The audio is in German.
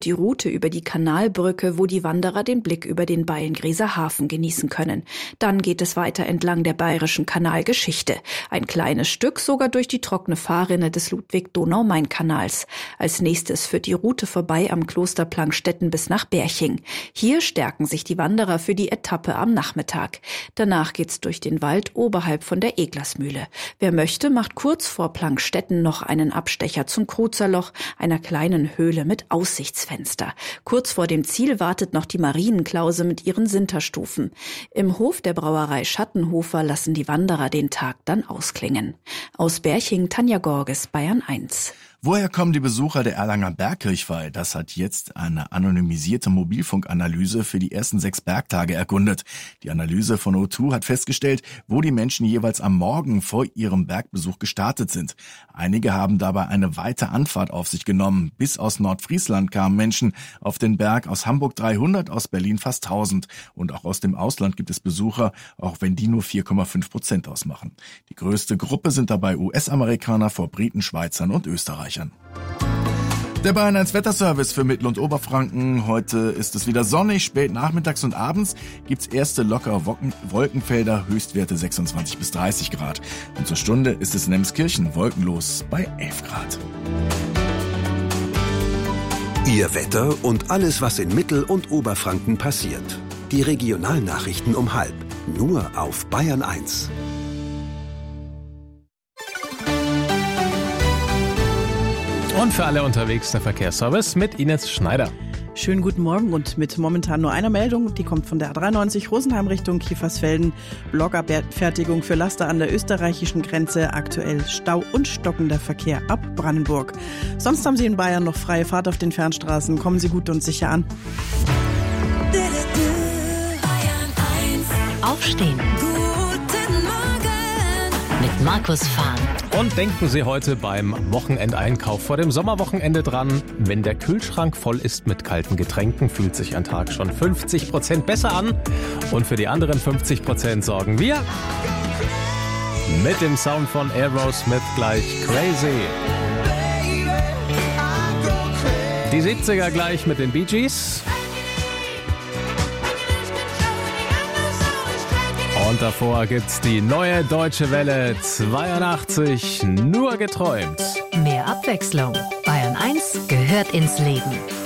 die Route über die Kanalbrücke, wo die Wanderer den Blick über den Beilngräser Hafen genießen können. Dann geht es weiter entlang der Bayerischen Kanalgeschichte. Ein kleines Stück sogar durch die trockene Fahrrinne des Ludwig-Donau-Main-Kanals. Als nächstes führt die Route vorbei am Kloster Plankstetten bis nach Berching. Hier stärken sich die Wanderer für die Etappe am Nachmittag. Danach geht's durch den Wald oberhalb von der Eglersmühle. Wer möchte, macht kurz vor Plankstetten noch einen Abstecher zum Kruzerloch, einer kleinen Höhle mit Aussichtsfenster. Kurz vor dem Ziel wartet noch die Marienklause mit ihren Sinterstufen. Im Hof der Brauerei Schattenhofer lassen die Wanderer den Tag dann ausklingen. Aus Berching, Tanja Gorges, Bayern 1. Woher kommen die Besucher der Erlanger Bergkirchweih? Das hat jetzt eine anonymisierte Mobilfunkanalyse für die ersten 6 Bergtage erkundet. Die Analyse von O2 hat festgestellt, wo die Menschen jeweils am Morgen vor ihrem Bergbesuch gestartet sind. Einige haben dabei eine weite Anfahrt auf sich genommen. Bis aus Nordfriesland kamen Menschen auf den Berg, aus Hamburg 300, aus Berlin fast 1000. Und auch aus dem Ausland gibt es Besucher, auch wenn die nur 4,5% ausmachen. Die größte Gruppe sind dabei US-Amerikaner vor Briten, Schweizern und Österreichern. Der Bayern 1 Wetterservice für Mittel- und Oberfranken. Heute ist es wieder sonnig, spät nachmittags und abends gibt's erste lockere Wolkenfelder, Höchstwerte 26 bis 30 Grad. Und zur Stunde ist es in Emskirchen wolkenlos bei 11 Grad. Ihr Wetter und alles, was in Mittel- und Oberfranken passiert. Die Regionalnachrichten um 12:30, nur auf Bayern 1. Und für alle unterwegs der Verkehrsservice mit Ines Schneider. Schönen guten Morgen und mit momentan nur einer Meldung. Die kommt von der A93 Rosenheim Richtung Kiefersfelden. Blockabfertigung für Laster an der österreichischen Grenze. Aktuell Stau und stockender Verkehr ab Brandenburg. Sonst haben Sie in Bayern noch freie Fahrt auf den Fernstraßen. Kommen Sie gut und sicher an. Aufstehen. Guten Morgen. Mit Markus Fahn. Und denken Sie heute beim Wochenendeinkauf vor dem Sommerwochenende dran, wenn der Kühlschrank voll ist mit kalten Getränken, fühlt sich ein Tag schon 50% besser an. Und für die anderen 50% sorgen wir mit dem Sound von Aerosmith gleich Crazy. Die 70er gleich mit den Bee Gees. Und davor gibt's die neue Deutsche Welle 82, nur geträumt. Mehr Abwechslung. Bayern 1 gehört ins Leben.